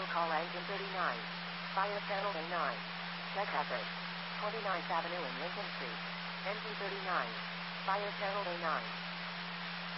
call engine 39. Fire channel A9. Check hazard. 29th Avenue and Lincoln Street. Engine 39. Fire channel A9.